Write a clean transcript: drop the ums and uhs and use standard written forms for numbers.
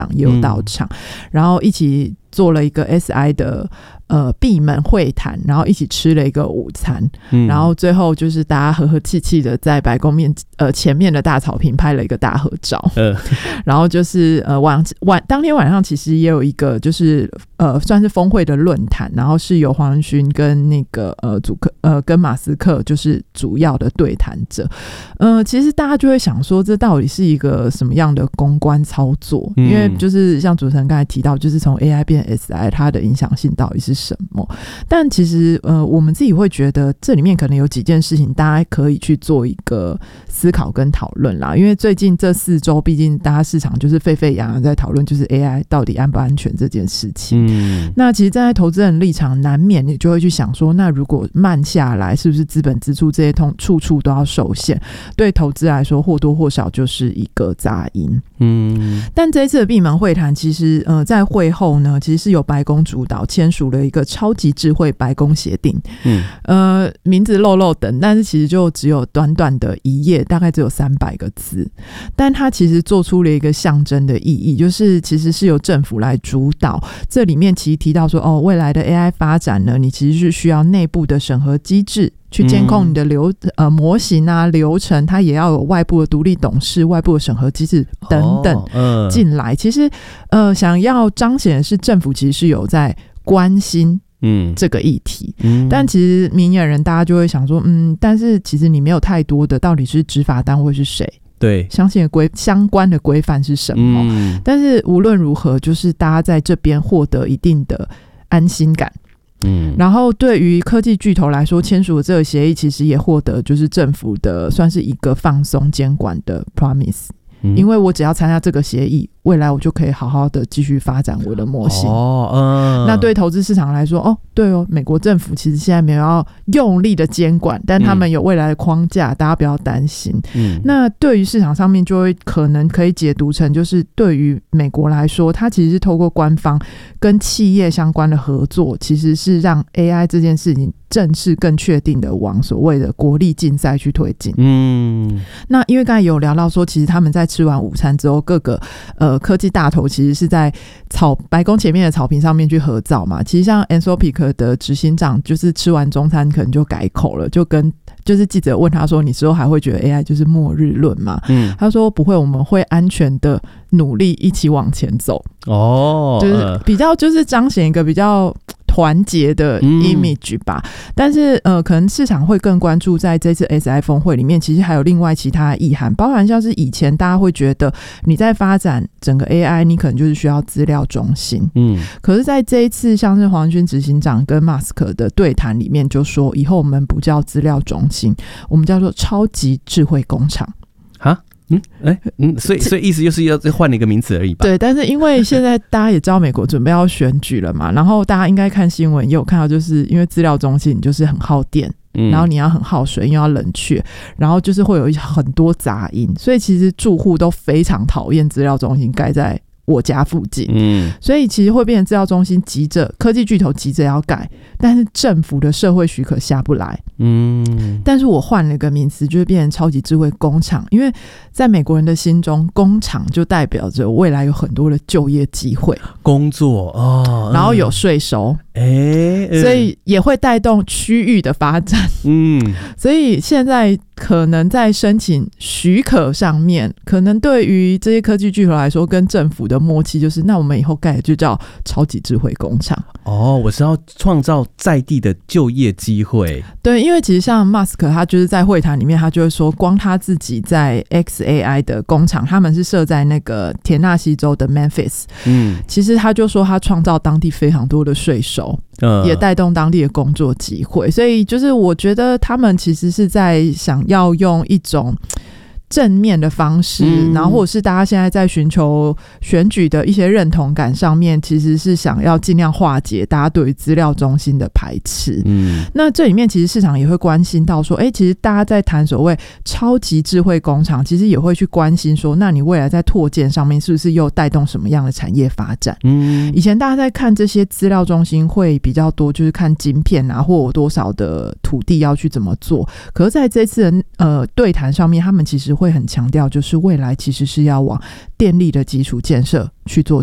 也有到场，然后一起做了一个 SI 的闭门会谈，然后一起吃了一个午餐，然后最后就是大家和和气气的在白宫前面的大草坪拍了一个大合照，然后就是当天晚上其实也有一个就是算是峰会的论坛，然后是由黄仁勋跟那个跟马斯克就是主要的对谈者，其实大家就会想说这到底是一个什么样的公关操作，因为就是像主持人刚才提到，就是从 AI 变 SI 它的影响性到底是什么，但其实我们自己会觉得这里面可能有几件事情大家可以去做一个思考跟讨论啦，因为最近这4周毕竟大家市场就是沸沸扬扬在讨论就是 AI 到底安不安全这件事情，那其实站在投资人立场难免你就会去想说，那如果慢下来是不是资本支出这些处处都要受限，对投资来说或多或少就是一个杂音。但这一次的闭门会谈其实在会后呢，其实是由白宫主导签署了一个超级智慧白宫协定，名字漏漏等，但是其实就只有短短的1页，大概只有300个字，但它其实做出了一个象征的意义，就是其实是由政府来主导，这里面其实提到说未来的 AI 发展呢，你其实是需要内部的审核机制去监控你的模型啊流程，它也要有外部的独立董事、外部的审核机制等等进来。其实想要彰显的是政府其实是有在关心这个议题，但其实明眼人大家就会想说但是其实你没有太多的到底是执法单位是谁，对相关的规范是什么，但是无论如何就是大家在这边获得一定的安心感，然后对于科技巨头来说，签署的这个协议其实也获得就是政府的算是一个放松监管的 promise，因为我只要参加这个协议，未来我就可以好好的继续发展我的模型。那对投资市场来说，对美国政府其实现在没有要用力的监管，但他们有未来的框架，大家不要担心。那对于市场上面就会可能可以解读成，就是对于美国来说，它其实是透过官方跟企业相关的合作，其实是让 AI 这件事情正式更确定的往所谓的国力竞赛去推进。那因为刚才有聊到说，其实他们在吃完午餐之后，各个科技大头其实是在白宫前面的草坪上面去合照嘛。其实像 Anthropic 的执行长就是吃完中餐可能就改口了，就是记者问他说，你之后还会觉得 AI 就是末日论吗？他说不会，我们会安全的努力一起往前走。就是比较就是彰显一个比较团结的 image 吧，但是可能市场会更关注在这次 SI 峰会里面，其实还有另外其他的意涵，包含像是以前大家会觉得你在发展整个 AI 你可能就是需要资料中心，可是在这一次像是黄仁勋执行长跟 Musk 的对谈里面就说，以后我们不叫资料中心，我们叫做超级智慧工厂。 所以意思就是要换了一个名词而已吧？ 对，但是因为现在大家也知道美国准备要选举了嘛，然后大家应该看新闻也有看到，就是因为资料中心你就是很耗电，然后你要很耗水，因为要冷却，然后就是会有很多杂音，所以其实住户都非常讨厌资料中心盖在我家附近，所以其实会变成资料中心科技巨头急着要盖，但是政府的社会许可下不来，但是我换了一个名词，就是变成超级智慧工厂，因为在美国人的心中，工厂就代表着未来有很多的就业机会、 工作然后有税收，所以也会带动区域的发展，所以现在可能在申请许可上面，可能对于这些科技巨头来说，跟政府的默契就是，那我们以后盖的就叫超级智慧工厂。 我是要创造在地的就业机会。 对，因为其实像 Musk 他就是在会谈里面，他就会说，光他自己在 XAI 的工厂，他们是设在那个田纳西州的 Memphis，其实他就说他创造当地非常多的税收，也带动当地的工作机会，所以就是我觉得他们其实是在想要用一种正面的方式，然后或者是大家现在在寻求选举的一些认同感上面，其实是想要尽量化解大家对于资料中心的排斥。那这里面其实市场也会关心到说，其实大家在谈所谓超级智慧工厂，其实也会去关心说，那你未来在拓建上面是不是又带动什么样的产业发展？以前大家在看这些资料中心会比较多，就是看晶片啊，或有多少的土地要去怎么做。可是在这次的对谈上面，他们其实会很强调，就是未来其实是要往电力的基础建设去做